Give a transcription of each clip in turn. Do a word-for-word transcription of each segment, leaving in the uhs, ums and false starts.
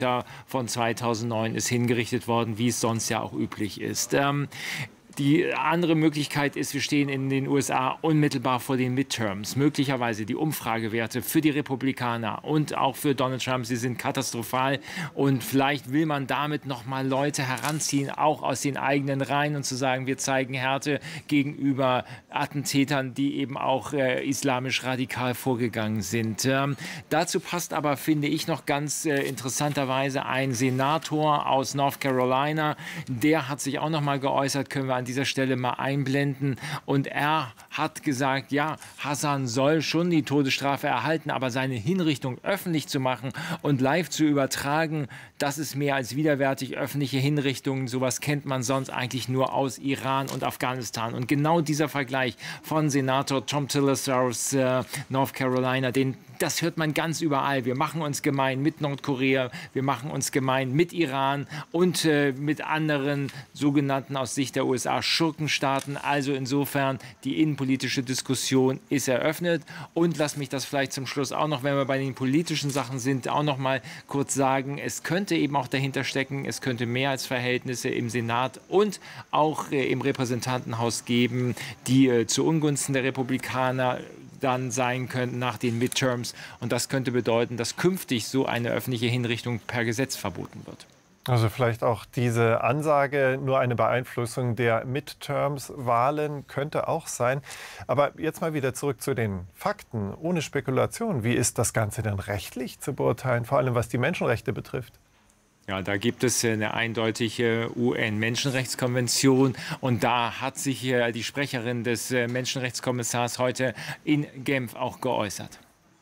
von zweitausendneun ist hingerichtet worden, wie es sonst ja auch üblich ist. Ähm, Die andere Möglichkeit ist, wir stehen in den U S A unmittelbar vor den Midterms. Möglicherweise die Umfragewerte für die Republikaner und auch für Donald Trump, sie sind katastrophal. Und vielleicht will man damit noch mal Leute heranziehen, auch aus den eigenen Reihen, und zu sagen, wir zeigen Härte gegenüber Attentätern, die eben auch äh, islamisch radikal vorgegangen sind. Ähm, dazu passt aber, finde ich, noch ganz äh, interessanterweise ein Senator aus North Carolina. Der hat sich auch noch mal geäußert, können wir an dieser Stelle mal einblenden. Und er hat gesagt, ja, Hassan soll schon die Todesstrafe erhalten, aber seine Hinrichtung öffentlich zu machen und live zu übertragen, das ist mehr als widerwärtig. Öffentliche Hinrichtungen, sowas kennt man sonst eigentlich nur aus Iran und Afghanistan. Und genau dieser Vergleich von Senator Thom Tillis aus äh, North Carolina, den das hört man ganz überall. Wir machen uns gemein mit Nordkorea, wir machen uns gemein mit Iran und äh, mit anderen sogenannten aus Sicht der U S A Schurkenstaaten. Also insofern, die innenpolitische Diskussion ist eröffnet. Und lass mich das vielleicht zum Schluss auch noch, wenn wir bei den politischen Sachen sind, auch noch mal kurz sagen, es könnte eben auch dahinter stecken, es könnte Mehrheitsverhältnisse im Senat und auch äh, im Repräsentantenhaus geben, die äh, zu Ungunsten der Republikaner dann sein könnten nach den Midterms. Und das könnte bedeuten, dass künftig so eine öffentliche Hinrichtung per Gesetz verboten wird. Also vielleicht auch diese Ansage, nur eine Beeinflussung der Midterms-Wahlen könnte auch sein. Aber jetzt mal wieder zurück zu den Fakten, ohne Spekulation. Wie ist das Ganze denn rechtlich zu beurteilen, vor allem was die Menschenrechte betrifft? Ja, da gibt es eine eindeutige U N-Menschenrechtskonvention, und da hat sich die Sprecherin des Menschenrechtskommissars heute in Genf auch geäußert.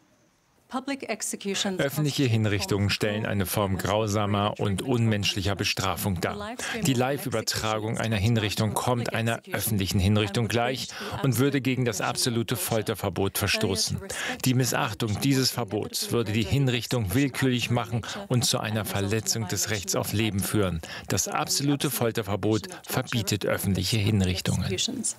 Öffentliche Hinrichtungen stellen eine Form grausamer und unmenschlicher Bestrafung dar. Die Live-Übertragung einer Hinrichtung kommt einer öffentlichen Hinrichtung gleich und würde gegen das absolute Folterverbot verstoßen. Die Missachtung dieses Verbots würde die Hinrichtung willkürlich machen und zu einer Verletzung des Rechts auf Leben führen. Das absolute Folterverbot verbietet öffentliche Hinrichtungen.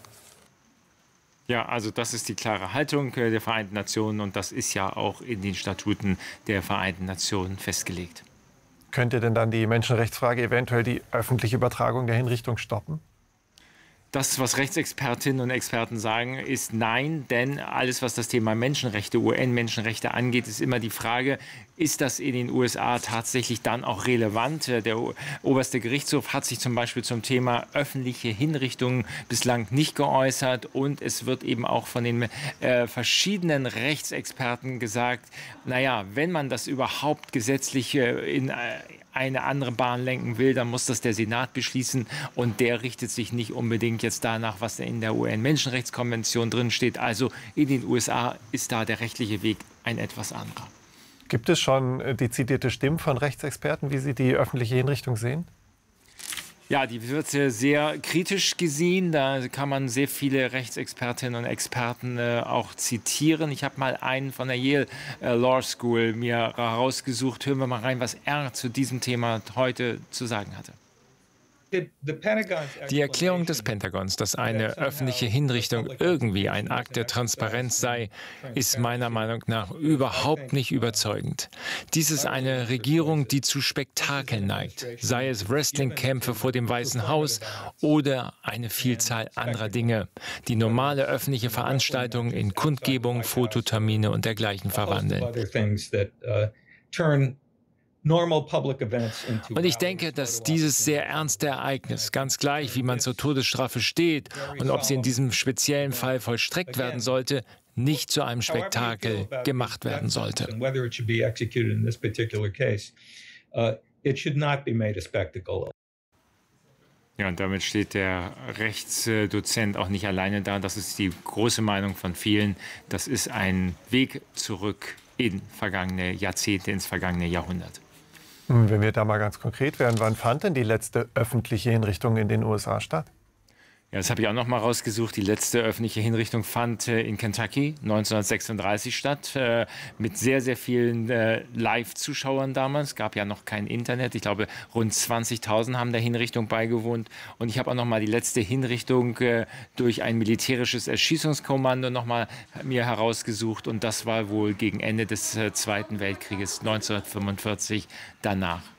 Ja, also das ist die klare Haltung der Vereinten Nationen, und das ist ja auch in den Statuten der Vereinten Nationen festgelegt. Könnte denn dann die Menschenrechtsfrage eventuell die öffentliche Übertragung der Hinrichtung stoppen? Das, was Rechtsexpertinnen und Experten sagen, ist nein, denn alles, was das Thema Menschenrechte, U N-Menschenrechte angeht, ist immer die Frage, ist das in den U S A tatsächlich dann auch relevant? Der oberste Gerichtshof hat sich zum Beispiel zum Thema öffentliche Hinrichtungen bislang nicht geäußert, und es wird eben auch von den äh, verschiedenen Rechtsexperten gesagt, naja, wenn man das überhaupt gesetzlich äh, in äh, eine andere Bahn lenken will, dann muss das der Senat beschließen, und der richtet sich nicht unbedingt jetzt danach, was in der U N-Menschenrechtskonvention drin steht. Also in den U S A ist da der rechtliche Weg ein etwas anderer. Gibt es schon dezidierte Stimmen von Rechtsexperten, wie sie die öffentliche Hinrichtung sehen? Ja, die wird sehr kritisch gesehen. Da kann man sehr viele Rechtsexpertinnen und Experten äh, auch zitieren. Ich habe mal einen von der Yale äh, Law School mir herausgesucht. Hören wir mal rein, was er zu diesem Thema heute zu sagen hatte. Die Erklärung des Pentagons, dass eine öffentliche Hinrichtung irgendwie ein Akt der Transparenz sei, ist meiner Meinung nach überhaupt nicht überzeugend. Dies ist eine Regierung, die zu Spektakel neigt, sei es Wrestlingkämpfe vor dem Weißen Haus oder eine Vielzahl anderer Dinge, die normale öffentliche Veranstaltungen in Kundgebungen, Fototermine und dergleichen verwandeln. Und ich denke, dass dieses sehr ernste Ereignis, ganz gleich, wie man zur Todesstrafe steht und ob sie in diesem speziellen Fall vollstreckt werden sollte, nicht zu einem Spektakel gemacht werden sollte. Ja, und damit steht der Rechtsdozent auch nicht alleine da. Das ist die große Meinung von vielen. Das ist ein Weg zurück in vergangene Jahrzehnte, ins vergangene Jahrhundert. Wenn wir da mal ganz konkret werden, wann fand denn die letzte öffentliche Hinrichtung in den U S A statt? Ja, das habe ich auch noch mal rausgesucht. Die letzte öffentliche Hinrichtung fand äh, in Kentucky neunzehnhundertsechsunddreißig statt, äh, mit sehr, sehr vielen äh, Live-Zuschauern damals. Es gab ja noch kein Internet. Ich glaube, rund zwanzigtausend haben der Hinrichtung beigewohnt. Und ich habe auch noch mal die letzte Hinrichtung äh, durch ein militärisches Erschießungskommando noch mal mir herausgesucht. Und das war wohl gegen Ende des äh, Zweiten Weltkrieges neunzehnhundertfünfundvierzig danach.